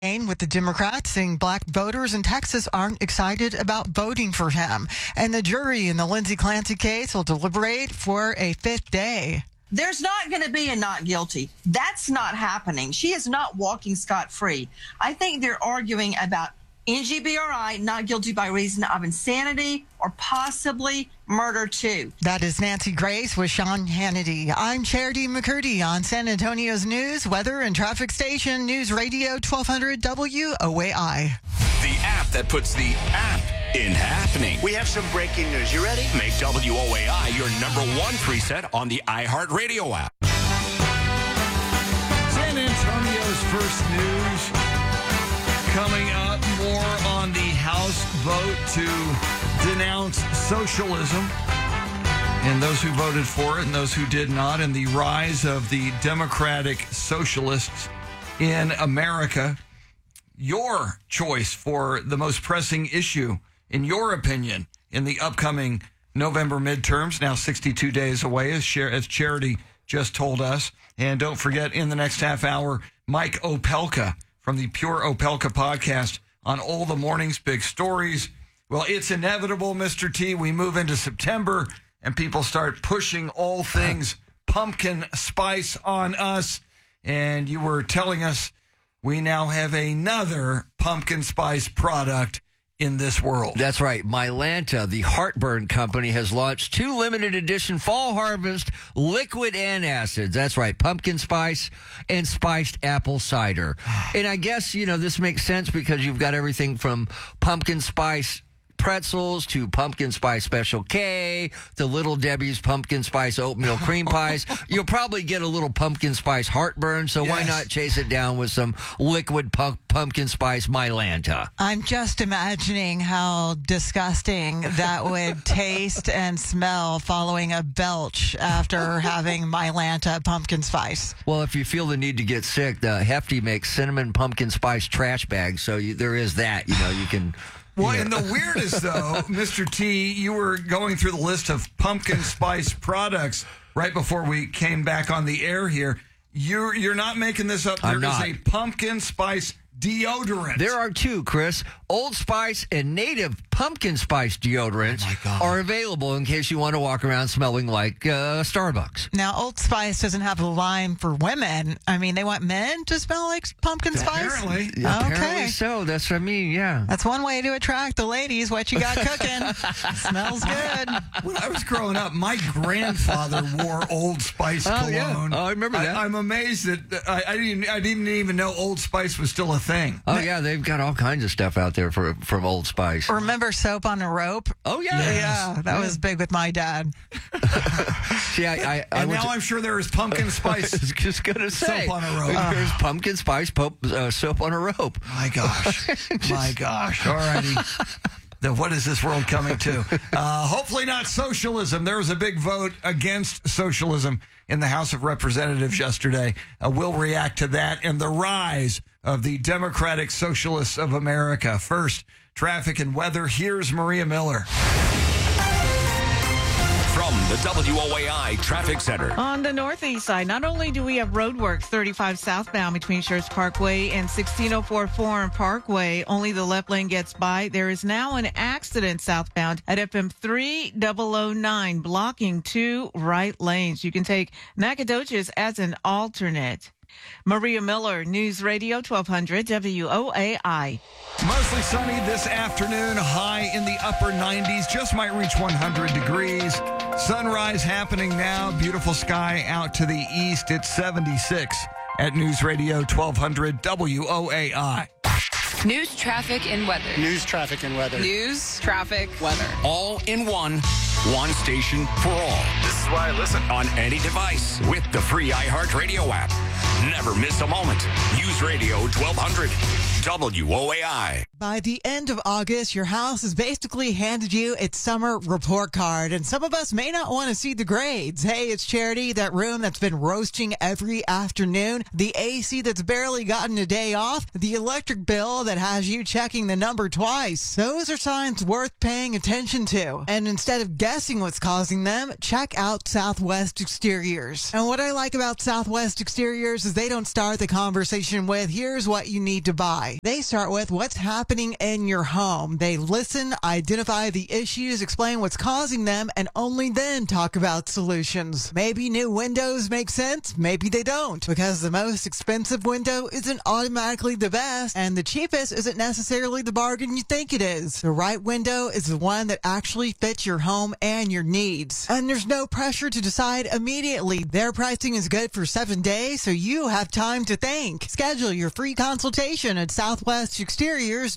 with the Democrats saying black voters in Texas aren't excited about voting for him. And the jury in the Lindsay Clancy case will deliberate for a fifth day. There's not going to be a not guilty. That's not happening. She is not walking scot-free. I think they're arguing about NGBRI, not guilty by reason of insanity or possibly murder too. That is Nancy Grace with Sean Hannity. I'm Charity McCurdy on San Antonio's news, weather, and traffic station, News Radio 1200 WOAI. The app that puts the app in happening. We have some breaking news. You ready? Make WOAI your number one preset on the iHeartRadio app. San Antonio's first news. Coming up, more on the House vote to denounce socialism and those who voted for it and those who did not, and the rise of the Democratic Socialists in America. Your choice for the most pressing issue, in your opinion, in the upcoming November midterms, now 62 days away, as Charity just told us. And don't forget, in the next half hour, Mike Opelka from the Pure Opelka podcast on All the Morning's Big Stories. Well, it's inevitable, Mr. T. We move into September and people start pushing all things pumpkin spice on us. And you were telling us we now have another pumpkin spice product in this world. That's right. Mylanta, the heartburn company, has launched 2 limited edition fall harvest liquid antacids. That's right. Pumpkin spice and spiced apple cider. And I guess, this makes sense because you've got everything from pumpkin spice pretzels to pumpkin spice Special K to Little Debbie's pumpkin spice oatmeal cream pies. You'll probably get a little pumpkin spice heartburn, so why not chase it down with some liquid pumpkin spice Mylanta? I'm just imagining how disgusting that would taste and smell following a belch after having Mylanta pumpkin spice. Well, if you feel the need to get sick, the Hefty makes cinnamon pumpkin spice trash bags, so there is that. You can... Well, and the weirdest, though, Mr. T, you were going through the list of pumpkin spice products right before we came back on the air here. You're not making this up. There is a pumpkin spice deodorant. There are 2, Chris. Old Spice and Native pumpkin spice deodorants are available in case you want to walk around smelling like Starbucks. Now, Old Spice doesn't have a line for women. I mean, they want men to smell like pumpkin spice? Apparently so. That's what I mean, yeah. That's one way to attract the ladies. What you got cooking? Smells good. When I was growing up, my grandfather wore Old Spice cologne. Yeah. Oh, I remember that. I'm amazed that I didn't even know Old Spice was still a thing. Oh, yeah, they've got all kinds of stuff out there from Old Spice. Remember Soap on a Rope? Oh, yeah. Yeah, that was big with my dad. See, and now I'm sure there is pumpkin spice I was just going to say. Soap on a rope. There's pumpkin spice soap on a rope. My gosh. My gosh. All righty. Then what is this world coming to? Hopefully not socialism. There was a big vote against socialism in the House of Representatives yesterday. We'll react to that and the rise of the Democratic Socialists of America. First, traffic and weather. Here's Maria Miller. From the WOAI Traffic Center. On the northeast side, not only do we have roadworks 35 southbound between Shirts Parkway and 1604 Foreign Parkway, only the left lane gets by. There is now an accident southbound at FM 3009 blocking 2 right lanes. You can take Nacogdoches as an alternate. Maria Miller, News Radio 1200 WOAI. Mostly sunny this afternoon, high in the upper 90s, just might reach 100 degrees. Sunrise happening now, beautiful sky out to the east. It's 76 at News Radio 1200 WOAI. News, traffic, and weather. News, traffic, and weather. News, traffic, weather. All in one station for all. This is why I listen on any device with the free iHeartRadio app. Never miss a moment. News Radio 1200 WOAI. By the end of August, your house has basically handed you its summer report card, and some of us may not want to see the grades. Hey, it's Charity, that room that's been roasting every afternoon, the AC that's barely gotten a day off, the electric bill that has you checking the number twice. Those are signs worth paying attention to. And instead of guessing what's causing them, check out Southwest Exteriors. And what I like about Southwest Exteriors is they don't start the conversation with, here's what you need to buy. They start with, what's happening in your home. They listen, identify the issues, explain what's causing them, and only then talk about solutions. Maybe new windows make sense, maybe they don't, because the most expensive window isn't automatically the best, and the cheapest isn't necessarily the bargain you think it is. The right window is the one that actually fits your home and your needs. And there's no pressure to decide immediately. Their pricing is good for 7 days, so you have time to think. Schedule your free consultation at southwestexteriors.com.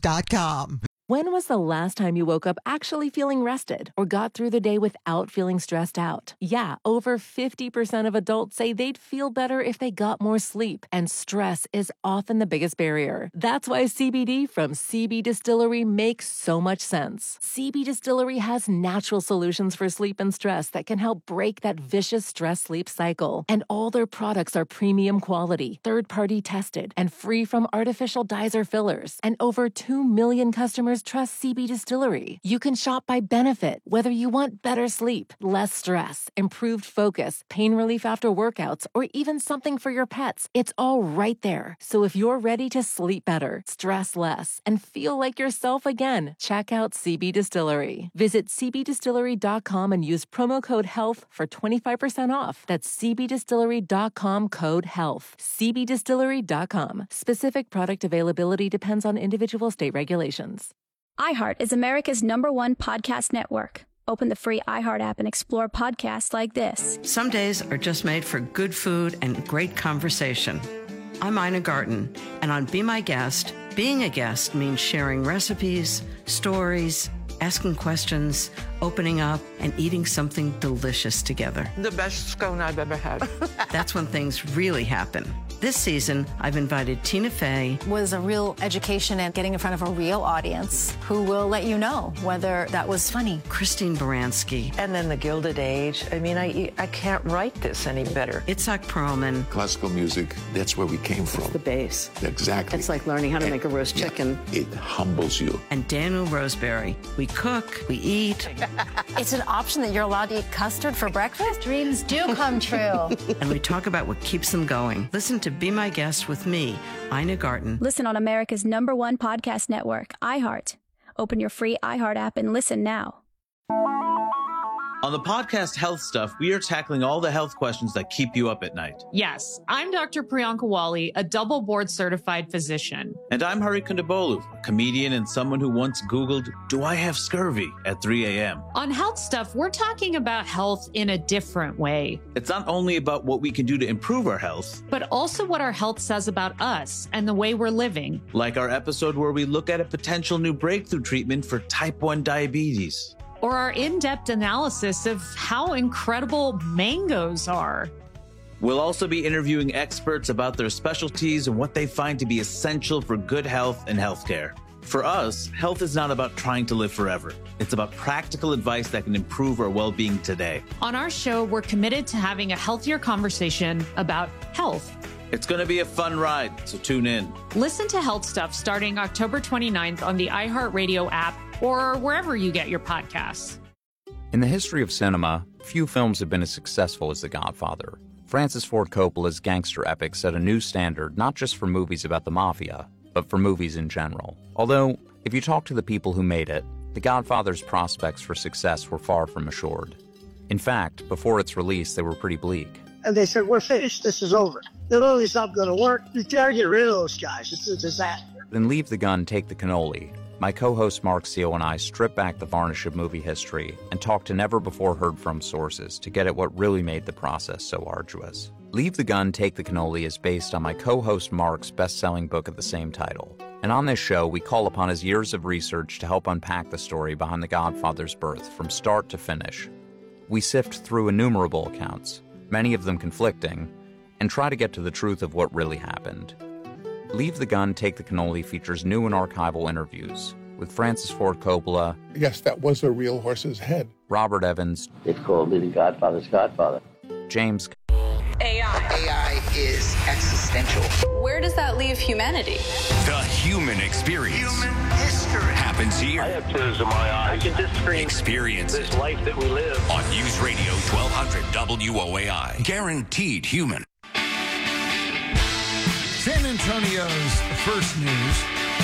When was the last time you woke up actually feeling rested or got through the day without feeling stressed out? Yeah, over 50% of adults say they'd feel better if they got more sleep, and stress is often the biggest barrier. That's why CBD from CB Distillery makes so much sense. CB Distillery has natural solutions for sleep and stress that can help break that vicious stress-sleep cycle. And all their products are premium quality, third-party tested, and free from artificial dyes or fillers. And over 2 million customers trust CB Distillery. You can shop by benefit, whether you want better sleep, less stress, improved focus, pain relief after workouts, or even something for your pets. It's all right there. So if you're ready to sleep better, stress less, and feel like yourself again, check out CB Distillery. Visit cbdistillery.com and use promo code HEALTH for 25% off. That's cbdistillery.com, code HEALTH. cbdistillery.com. Specific product availability depends on individual state regulations. iHeart is America's #1 podcast network. Open the free iHeart app and explore podcasts like this. Some days are just made for good food and great conversation. I'm Ina Garten, and on Be My Guest, being a guest means sharing recipes, stories, asking questions, opening up, and eating something delicious together. The best scone I've ever had. That's when things really happen. This season, I've invited Tina Fey. Was a real education and getting in front of a real audience who will let you know whether that was funny. Christine Baranski. And then the Gilded Age. I mean, I can't write this any better. Itzhak Perlman. Classical music, that's where we came from. It's the base. Exactly. It's like learning how to make a roast chicken. It humbles you. And Daniel Roseberry. We cook, we eat. It's an option that you're allowed to eat custard for breakfast? Dreams do come true. And we talk about what keeps them going. Listen to Be My Guest with me, Ina Garten. Listen on America's #1 podcast network, iHeart. Open your free iHeart app and listen now. On the podcast Health Stuff, we are tackling all the health questions that keep you up at night. Yes, I'm Dr. Priyanka Wali, a double board certified physician. And I'm Hari Kondabolu, a comedian and someone who once Googled, "Do I have scurvy?" at 3 a.m. On Health Stuff, we're talking about health in a different way. It's not only about what we can do to improve our health, but also what our health says about us and the way we're living. Like our episode where we look at a potential new breakthrough treatment for type 1 diabetes. Or our in-depth analysis of how incredible mangoes are. We'll also be interviewing experts about their specialties and what they find to be essential for good health and healthcare. For us, health is not about trying to live forever. It's about practical advice that can improve our well-being today. On our show, we're committed to having a healthier conversation about health. It's going to be a fun ride, so tune in. Listen to Health Stuff starting October 29th on the iHeartRadio app or wherever you get your podcasts. In the history of cinema, few films have been as successful as The Godfather. Francis Ford Coppola's gangster epic set a new standard not just for movies about the mafia, but for movies in general. Although, if you talk to the people who made it, The Godfather's prospects for success were far from assured. In fact, before its release, they were pretty bleak. And they said, "We're finished. This is over. The movie's not going to work. You gotta get rid of those guys. It's a disaster." Then Leave the Gun, Take the Cannoli. My co-host Mark Seal and I strip back the varnish of movie history and talk to never-before-heard-from sources to get at what really made the process so arduous. Leave the Gun, Take the Cannoli is based on my co-host Mark's best-selling book of the same title. And on this show, we call upon his years of research to help unpack the story behind The Godfather's birth from start to finish. We sift through innumerable accounts, many of them conflicting, and try to get to the truth of what really happened. Leave the Gun, Take the Cannoli features new and archival interviews with Francis Ford Coppola. Yes, that was a real horse's head. Robert Evans. It's called me the Godfather's Godfather. James. AI is existential. Where does that leave humanity? The human experience. Human history happens here. I have tears in my eyes. I can just scream. Experience this it life that we live. on News Radio 1200 WOAI. Guaranteed human. San Antonio's first news.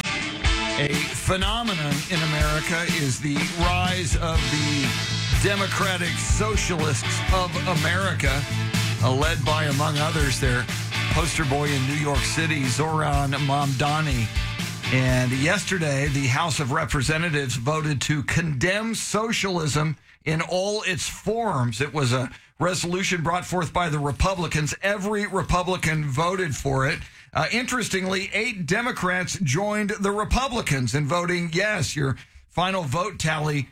A phenomenon in America is the rise of the Democratic Socialists of America, led by, among others, their poster boy in New York City, Zoran Mamdani. And yesterday, the House of Representatives voted to condemn socialism in all its forms. It was a resolution brought forth by the Republicans. Every Republican voted for it. Interestingly, 8 Democrats joined the Republicans in voting yes. Your final vote tally,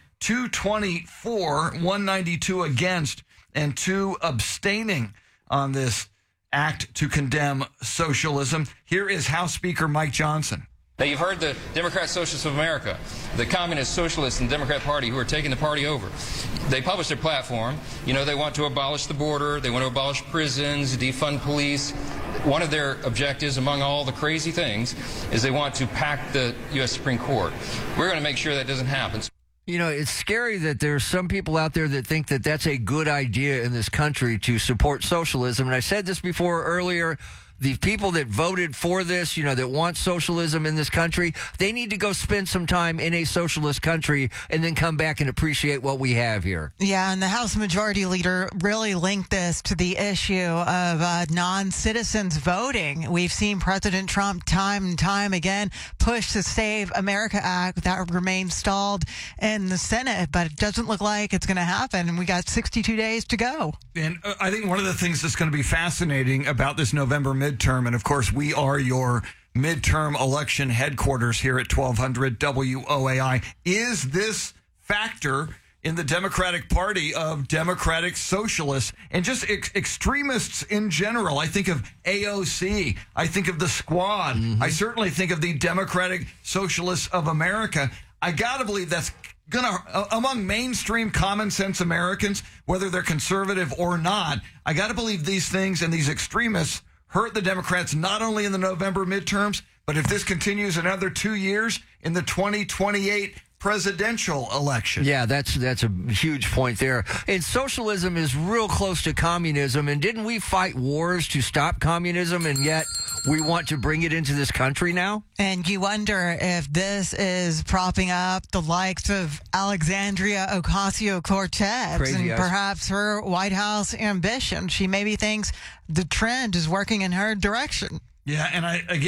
224, 192 against, and 2 abstaining on this act to condemn socialism. Here is House Speaker Mike Johnson. Now, you've heard the Democrat Socialists of America, the Communist Socialists and Democrat Party who are taking the party over. They published their platform. You know, they want to abolish the border. They want to abolish prisons, defund police. One of their objectives, among all the crazy things, is they want to pack the U.S. Supreme Court. We're going to make sure that doesn't happen. You know, it's scary that there's some people out there that think that that's a good idea in this country to support socialism. And I said this before earlier. The people that voted for this, you know, that want socialism in this country, they need to go spend some time in a socialist country and then come back and appreciate what we have here. Yeah, and the House Majority Leader really linked this to the issue of non-citizens voting. We've seen President Trump time and time again push the Save America Act that remains stalled in the Senate, but it doesn't look like it's going to happen, and we got 62 days to go. And I think one of the things that's going to be fascinating about this November midterm, and of course we are your midterm election headquarters here at 1200 WOAI, is this factor in the Democratic Party of Democratic Socialists and just extremists in general. I think of AOC. I think of the Squad. Mm-hmm. I certainly think of the Democratic Socialists of America. I got to believe that's going to, among mainstream common sense Americans, whether they're conservative or not, I got to believe these things and these extremists hurt the Democrats not only in the November midterms, but if this continues another 2 years in the 2028 presidential election. Yeah, that's a huge point there. And socialism is real close to communism. And didn't we fight wars to stop communism? And yet we want to bring it into this country now? And you wonder if this is propping up the likes of Alexandria Ocasio-Cortez and perhaps her White House ambition. She maybe thinks the trend is working in her direction. Yeah, and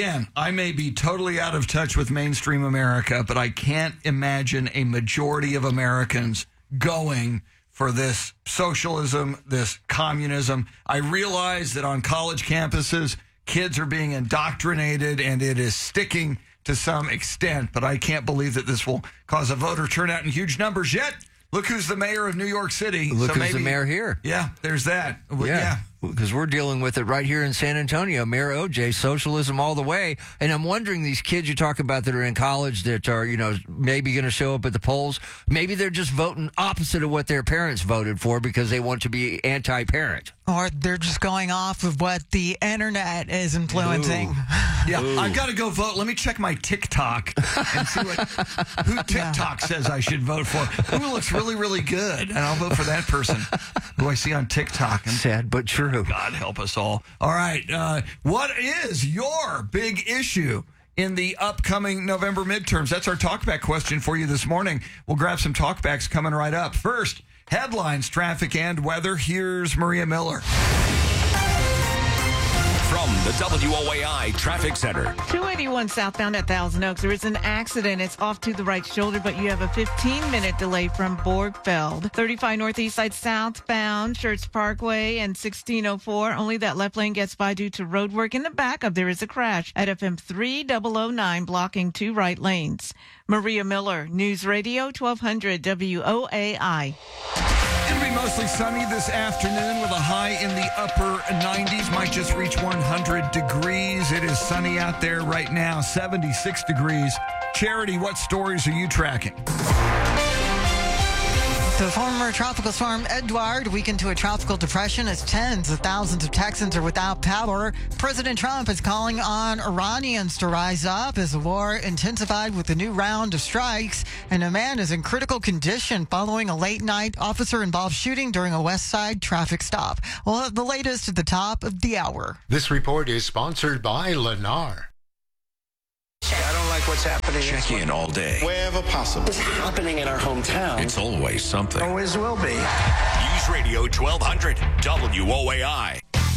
I may be totally out of touch with mainstream America, but I can't imagine a majority of Americans going for this socialism, this communism. I realize that on college campuses, kids are being indoctrinated, and it is sticking to some extent, but I can't believe that this will cause a voter turnout in huge numbers yet. Look who's the mayor of New York City. Look who's the mayor here. Yeah, there's that. Yeah. Because we're dealing with it right here in San Antonio. Mayor OJ, socialism all the way. And I'm wondering, these kids you talk about that are in college that are, you know, maybe going to show up at the polls, maybe they're just voting opposite of what their parents voted for because they want to be anti-parent. Or they're just going off of what the internet is influencing. Yeah, I've got to go vote. Let me check my TikTok and see who TikTok says I should vote for. Who looks really, really good? And I'll vote for that person who I see on TikTok. Sad but true. God help us all. All right. What is your big issue in the upcoming November midterms? That's our talkback question for you this morning. We'll grab some talkbacks coming right up. First, headlines, traffic, and weather. Here's Maria Miller. From the WOAI Traffic Center. 281 southbound at Thousand Oaks. There is an accident. It's off to the right shoulder, but you have a 15-minute delay from Borgfeld. 35 northeast side southbound, Schertz Parkway and 1604. Only that left lane gets by due to road work. In the backup, there is a crash at FM 3009, blocking 2 right lanes. Maria Miller, News Radio 1200 WOAI. It'll be mostly sunny this afternoon with a high in the upper 90s. Might just reach 100 degrees. It is sunny out there right now, 76 degrees. Charity, what stories are you tracking? The former tropical storm Edouard weakened to a tropical depression as tens of thousands of Texans are without power. President Trump is calling on Iranians to rise up as the war intensified with a new round of strikes. And a man is in critical condition following a late-night officer-involved shooting during a West Side traffic stop. We'll have the latest at the top of the hour. This report is sponsored by Lennar. I don't like what's happening. Check in all day. Wherever possible. What's happening in our hometown? It's always something. Always will be. News Radio 1200 WOAI.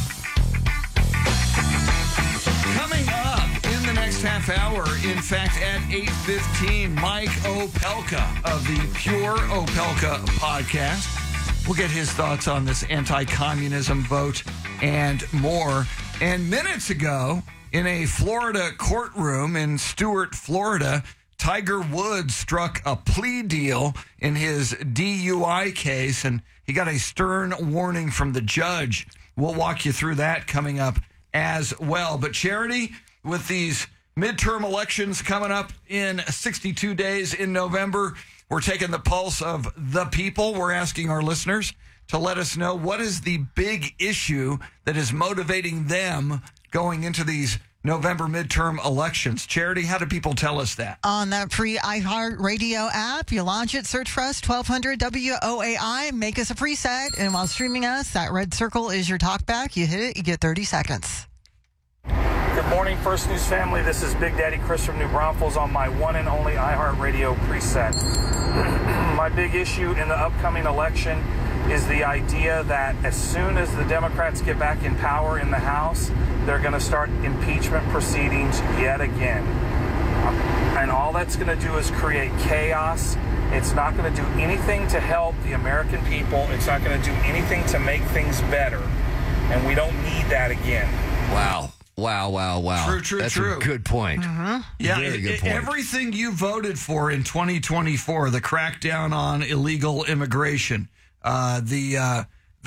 Coming up in the next half hour, in fact, at 8:15, Mike Opelka of the Pure Opelka podcast. We'll get his thoughts on this anti-communism vote and more. And minutes ago, in a Florida courtroom in Stuart, Florida, Tiger Woods struck a plea deal in his DUI case, and he got a stern warning from the judge. We'll walk you through that coming up as well. But Charity, with these midterm elections coming up in 62 days in November, we're taking the pulse of the people. We're asking our listeners to let us know what is the big issue that is motivating them going into these November midterm elections. Charity, how do people tell us that? On that free iHeartRadio app, you launch it, search for us, 1200 WOAI, make us a preset, and while streaming us, that red circle is your talkback. You hit it, you get 30 seconds. Good morning, First News family. This is Big Daddy Chris from New Braunfels on my one and only iHeartRadio preset. My big issue in the upcoming election is the idea that as soon as the Democrats get back in power in the House, they're going to start impeachment proceedings yet again. And all that's going to do is create chaos. It's not going to do anything to help the American people. It's not going to do anything to make things better. And we don't need that again. Wow. True. That's a good point. Yeah, Very good point. Everything you voted for in 2024, the crackdown on illegal immigration, certainly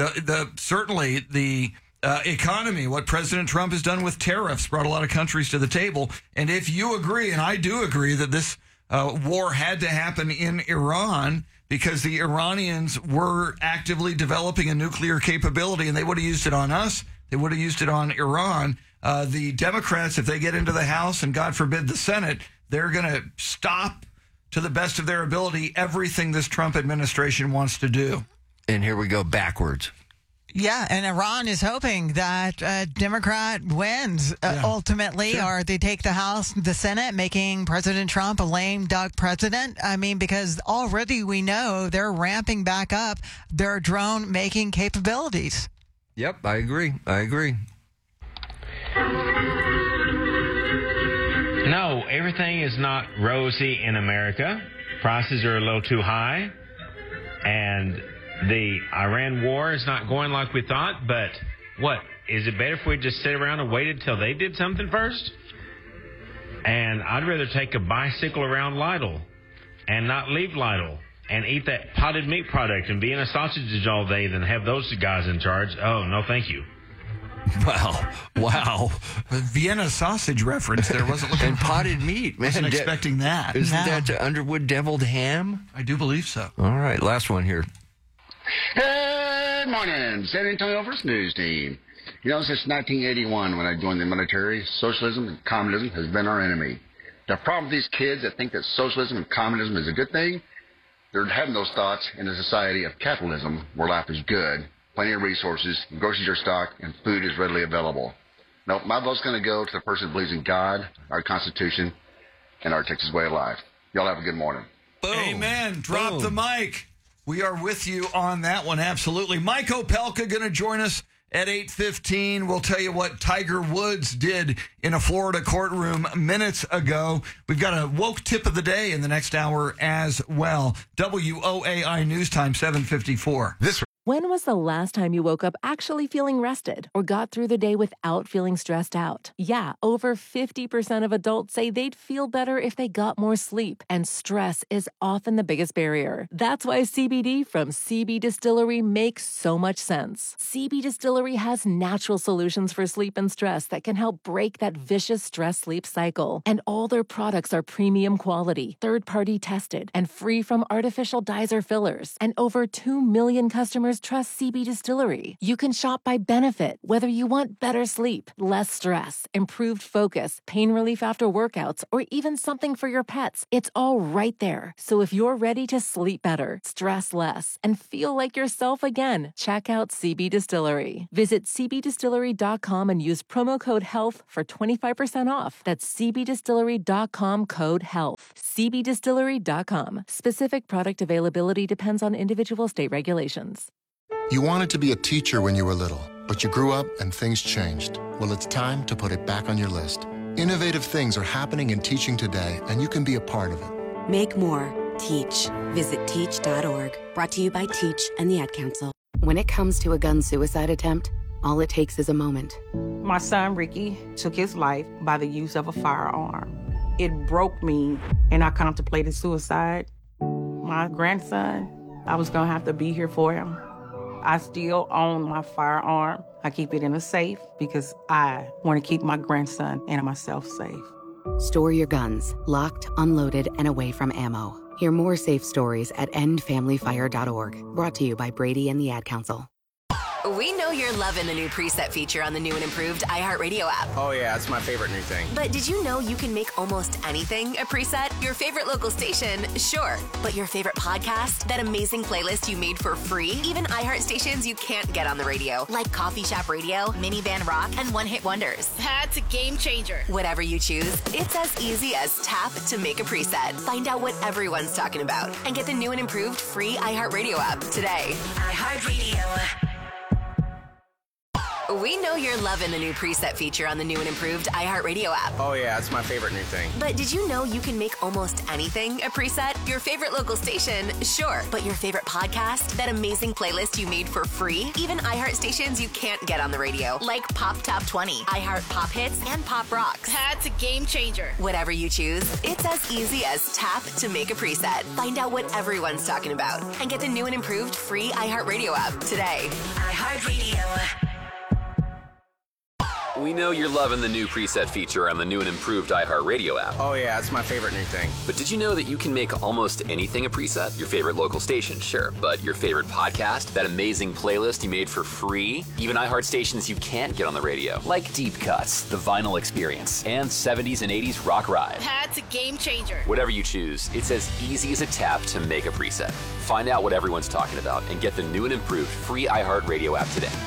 the economy, what President Trump has done with tariffs, brought a lot of countries to the table. And if you agree, and I do agree, that this war had to happen in Iran because the Iranians were actively developing a nuclear capability, and they would have used it on us. They would have used it on Iran. The Democrats, if they get into the House and, God forbid, the Senate, they're going to stop, to the best of their ability, everything this Trump administration wants to do. And here we go backwards. Yeah, and Iran is hoping that a Democrat wins ultimately, or they take the House, the Senate, making President Trump a lame duck president. I mean, because already we know they're ramping back up their drone-making capabilities. Yep, I agree. No, everything is not rosy in America. Prices are a little too high, and the Iran war is not going like we thought, but what? Is it better if we just sit around and waited till they did something first? And I'd rather take a bicycle around Lytle and not leave Lytle and eat that potted meat product and be in a sausage all day than have those guys in charge. Oh, no, thank you. Wow. A Vienna sausage reference there. Wasn't looking and potted meat, man. Wasn't expecting that. Isn't that Underwood deviled ham? I do believe so. All right, last one here. Good morning, San Antonio First News team. You know, since 1981, when I joined the military, socialism and communism has been our enemy. The problem with these kids that think that socialism and communism is a good thing, they're having those thoughts in a society of capitalism where life is good, plenty of resources, groceries are stocked, and food is readily available. No, my vote's going to go to the person who believes in God, our Constitution, and our Texas way of life. Y'all have a good morning. Boom. Amen. Drop the mic. We are with you on that one, absolutely. Mike Opelka going to join us at 8:15. We'll tell you what Tiger Woods did in a Florida courtroom minutes ago. We've got a woke tip of the day in the next hour as well. WOAI News Time, 7:54. When was the last time you woke up actually feeling rested or got through the day without feeling stressed out? Yeah, over 50% of adults say they'd feel better if they got more sleep, and stress is often the biggest barrier. That's why CBD from CB Distillery makes so much sense. CB Distillery has natural solutions for sleep and stress that can help break that vicious stress-sleep cycle. And all their products are premium quality, third-party tested, and free from artificial dyes or fillers. And over 2 million customers trust CB Distillery. You can shop by benefit, whether you want better sleep, less stress, improved focus, pain relief after workouts, or even something for your pets. It's all right there. So if you're ready to sleep better, stress less, and feel like yourself again, check out CB Distillery. Visit cbdistillery.com and use promo code HEALTH for 25% off. That's cbdistillery.com, code HEALTH. cbdistillery.com. Specific product availability depends on individual state regulations. You wanted to be a teacher when you were little, but you grew up and things changed. Well, it's time to put it back on your list. Innovative things are happening in teaching today, and you can be a part of it. Make more. Teach. Visit teach.org. Brought to you by Teach and the Ad Council. When it comes to a gun suicide attempt, all it takes is a moment. My son, Ricky, took his life by the use of a firearm. It broke me, and I contemplated suicide. My grandson, I was going to have to be here for him. I still own my firearm. I keep it in a safe because I want to keep my grandson and myself safe. Store your guns, locked, unloaded, and away from ammo. Hear more safe stories at endfamilyfire.org. Brought to you by Brady and the Ad Council. We know you're loving the new preset feature on the new and improved iHeartRadio app. Oh, yeah, it's my favorite new thing. But did you know you can make almost anything a preset? Your favorite local station, sure. But your favorite podcast? That amazing playlist you made for free? Even iHeart stations you can't get on the radio, like Coffee Shop Radio, Minivan Rock, and One Hit Wonders. That's a game changer. Whatever you choose, it's as easy as tap to make a preset. Find out what everyone's talking about and get the new and improved free iHeartRadio app today. iHeartRadio. We know you're loving the new preset feature on the new and improved iHeartRadio app. Oh, yeah, it's my favorite new thing. But did you know you can make almost anything a preset? Your favorite local station, sure. But your favorite podcast? That amazing playlist you made for free? Even iHeart stations you can't get on the radio, like Pop Top 20, iHeart Pop Hits, and Pop Rocks. That's a game changer. Whatever you choose, it's as easy as tap to make a preset. Find out what everyone's talking about and get the new and improved free iHeartRadio app today. iHeartRadio. We know you're loving the new preset feature on the new and improved iHeartRadio app. Oh, yeah, it's my favorite new thing. But did you know that you can make almost anything a preset? Your favorite local station, sure. But your favorite podcast? That amazing playlist you made for free? Even iHeart stations you can't get on the radio, like Deep Cuts, The Vinyl Experience, and 70s and 80s Rock Ride. That's a game changer. Whatever you choose, it's as easy as a tap to make a preset. Find out what everyone's talking about and get the new and improved free iHeartRadio app today.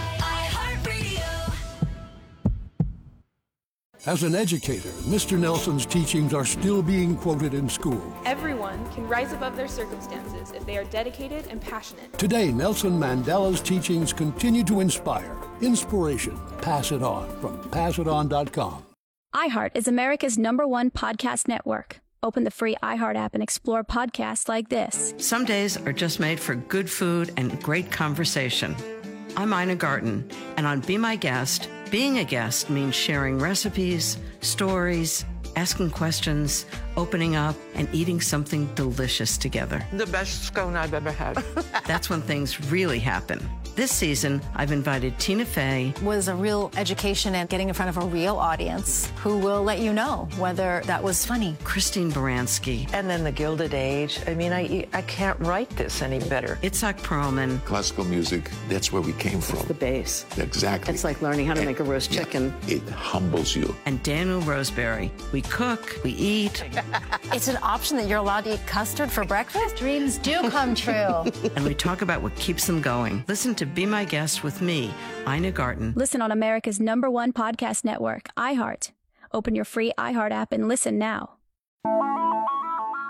As an educator, Mr. Nelson's teachings are still being quoted in school. Everyone can rise above their circumstances if they are dedicated and passionate. Today, Nelson Mandela's teachings continue to inspire. Inspiration. Pass it on from passiton.com. iHeart is America's #1 podcast network. Open the free iHeart app and explore podcasts like this. Some days are just made for good food and great conversation. I'm Ina Garten, and on Be My Guest, being a guest means sharing recipes, stories, asking questions, opening up, and eating something delicious together. The best scone I've ever had. That's when things really happen. This season, I've invited Tina Fey. Was a real education and getting in front of a real audience who will let you know whether that was funny. Christine Baranski. And then the Gilded Age. I mean, I can't write this any better. Itzhak Perlman. Classical music, that's where we came from. It's the base. Exactly. It's like learning how to make a roast chicken. It humbles you. And Daniel Roseberry. We cook, we eat. It's an option that you're allowed to eat custard for breakfast? Dreams do come true. And we talk about what keeps them going. Listen to Be My Guest with me, Ina Garten. Listen on America's #1 podcast network, iHeart. Open your free iHeart app and listen now.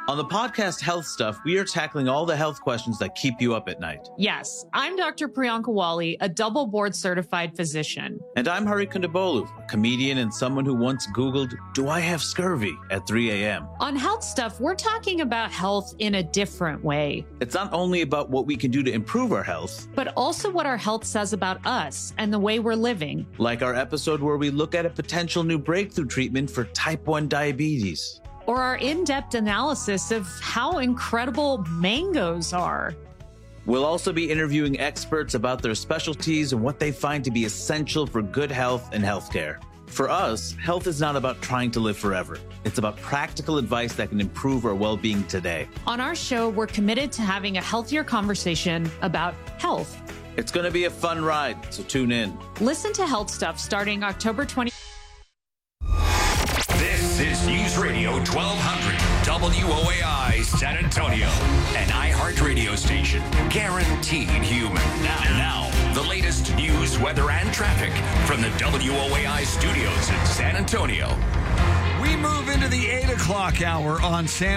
On the podcast Health Stuff, we are tackling all the health questions that keep you up at night. Yes, I'm Dr. Priyanka Wali, a double board certified physician. And I'm Hari Kondabolu, a comedian and someone who once Googled, "Do I have scurvy?" at 3 a.m. On Health Stuff, we're talking about health in a different way. It's not only about what we can do to improve our health, but also what our health says about us and the way we're living. Like our episode where we look at a potential new breakthrough treatment for type 1 diabetes. Or our in-depth analysis of how incredible mangoes are. We'll also be interviewing experts about their specialties and what they find to be essential for good health and healthcare. For us, health is not about trying to live forever. It's about practical advice that can improve our well-being today. On our show, we're committed to having a healthier conversation about health. It's going to be a fun ride, so tune in. Listen to Health Stuff starting October 20. This is News Radio 1200 WOAI San Antonio, an iHeart radio station, guaranteed human. Now, the latest news, weather, and traffic from the WOAI studios in San Antonio. We move into the 8 o'clock hour on San